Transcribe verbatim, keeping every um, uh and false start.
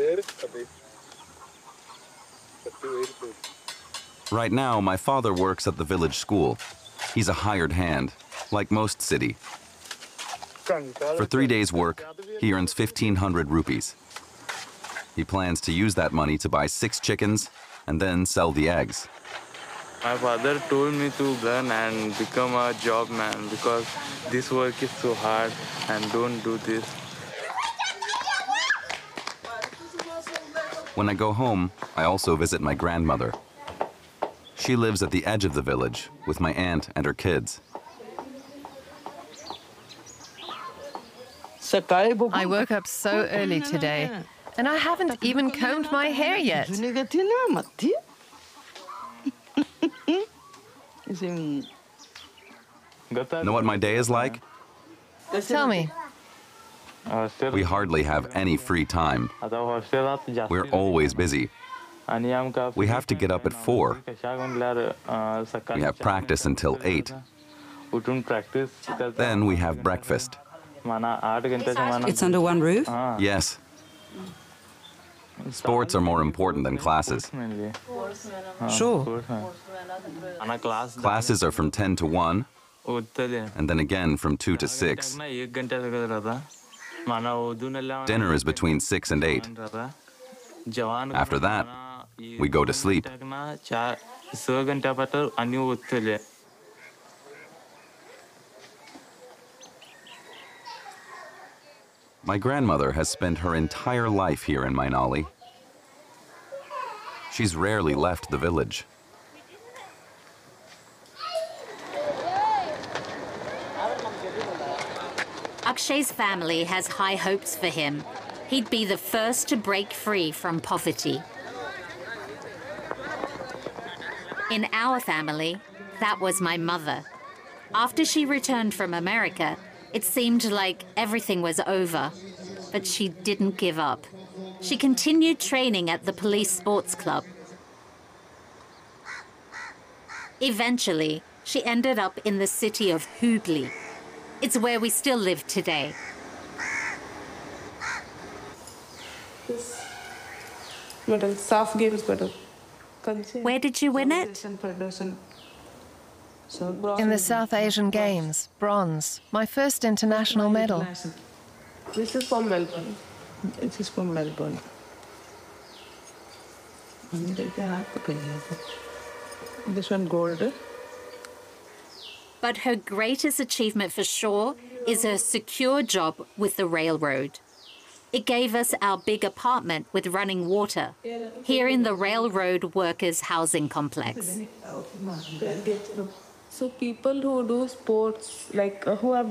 Right now, my father works at the village school. He's a hired hand, like most city. For three days' work, he earns fifteen hundred rupees. He plans to use that money to buy six chickens and then sell the eggs. My father told me to learn and become a job man because this work is so hard and don't do this. When I go home, I also visit my grandmother. She lives at the edge of the village with my aunt and her kids. I woke up so early today, and I haven't even combed my hair yet. Know what my day is like? Tell me. We hardly have any free time. We're always busy. We have to get up at four. We have practice until eight. Then we have breakfast. It's under one roof? Yes. Sports are more important than classes. Sure. Classes are from ten to one, and then again from two to six. Dinner is between six and eight. After that, we go to sleep. My grandmother has spent her entire life here in Mainali. She's rarely left the village. Akshay's family has high hopes for him. He'd be the first to break free from poverty. In our family, that was my mother. After she returned from America, it seemed like everything was over, but she didn't give up. She continued training at the police sports club. Eventually, she ended up in the city of Hooghly. It's where we still live today. Where did you win it? In the South Asian Games, bronze, my first international medal. This is from Melbourne. This is from Melbourne. This one gold. But her greatest achievement for sure is her secure job with the railroad. It gave us our big apartment with running water here in the Railroad Workers' Housing Complex. So people who do sports, like uh, who have